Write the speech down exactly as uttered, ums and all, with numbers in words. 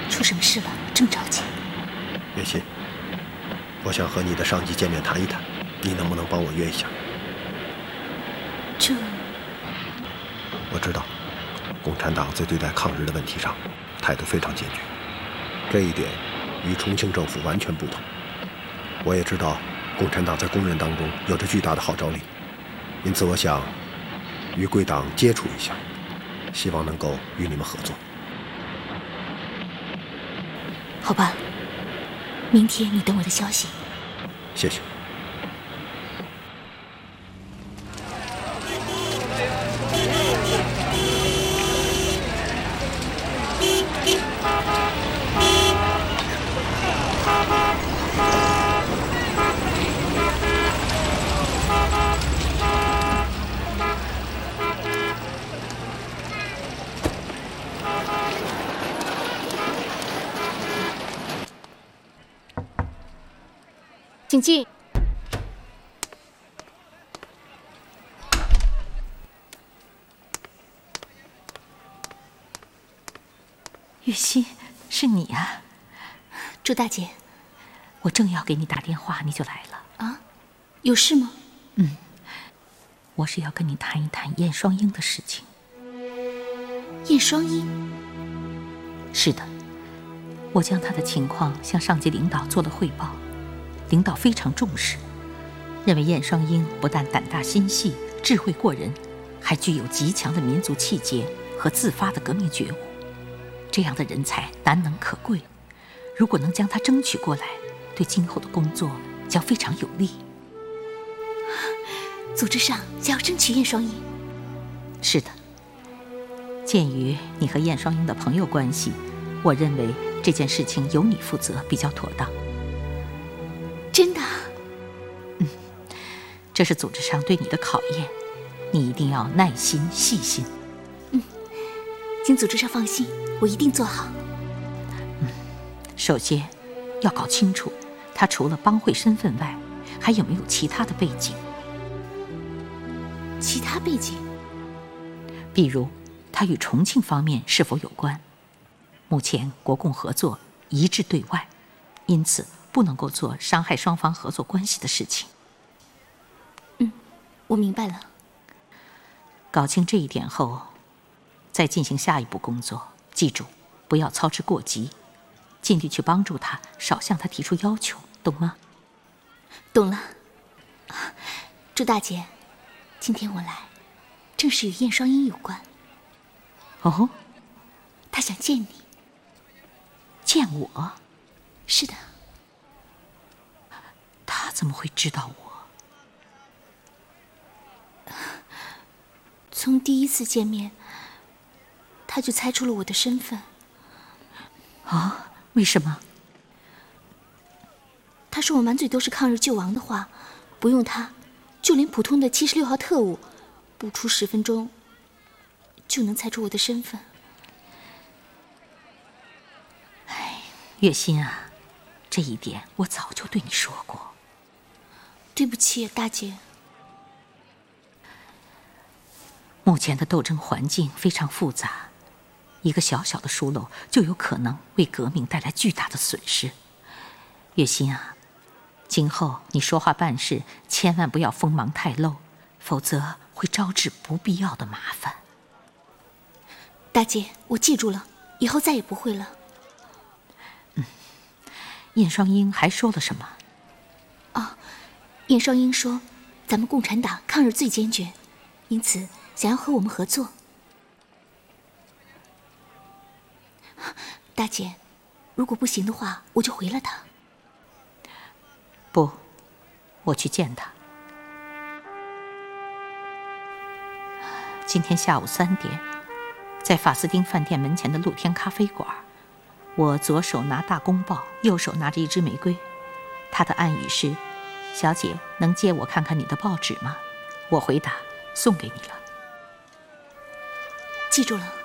出什么事了？这么着急？ 月心，我想和你的上级见面谈一谈，你能不能帮我约一下？ 这…… 我知道，共产党在对待抗日的问题上态度非常坚决，这一点与重庆政府完全不同。我也知道，共产党在工人当中有着巨大的号召力，因此我想与贵党接触一下，希望能够与你们合作。 好吧，明天你等我的消息。 谢谢。 请进。 月心，是你啊！ 朱大姐， 我正要给你打电话，你就来了啊？有事吗？ 嗯，我是要跟你谈一谈燕双英的事情。 燕双英？ 是的，我将她的情况向上级领导做了汇报。领导非常重视，认为燕双英不但胆大心细、智慧过人，还具有极强的民族气节和自发的革命觉悟。这样的人才难能可贵，如果能将她争取过来，对今后的工作将非常有利。 组织上想要争取燕双英？ 是的。鉴于你和燕双英的朋友关系，我认为这件事情由你负责比较妥当。 真的？ 嗯，这是组织上对你的考验，你一定要耐心细心。 嗯，请组织上放心，我一定做好。 嗯，首先要搞清楚他除了帮会身份外，还有没有其他的背景。 其他背景？ 比如他与重庆方面是否有关？目前国共合作一致对外，因此不能够做伤害双方合作关系的事情。 嗯，我明白了。 搞清这一点后，再进行下一步工作。记住，不要操之过急，尽力去帮助他，少向他提出要求，懂吗？ 懂了。朱大姐，今天我来，正是与燕双英有关。 哦？ 她想见你。 见我？ 是的。 他怎么会知道我？ 从第一次见面，他就猜出了我的身份。 啊？为什么？ 他说我满嘴都是抗日救亡的话，不用他，就连普通的七十六号特务，不出十分钟就能猜出我的身份。 哎，月心啊，这一点我早就对你说过。 对不起，大姐。 目前的斗争环境非常复杂，一个小小的疏漏就有可能为革命带来巨大的损失。月心啊，今后你说话办事千万不要锋芒太露，否则会招致不必要的麻烦。 大姐，我记住了，以后再也不会了。 嗯，燕双英还说了什么？ 哦，燕双英说，咱们共产党抗日最坚决，因此想要和我们合作。大姐，如果不行的话，我就回了他。 不，我去见他。今天下午三点，在法斯汀饭店门前的露天咖啡馆，我左手拿大公报，右手拿着一支玫瑰。他的暗语是：小姐，能借我看看你的报纸吗？我回答：送给你了。 记住了。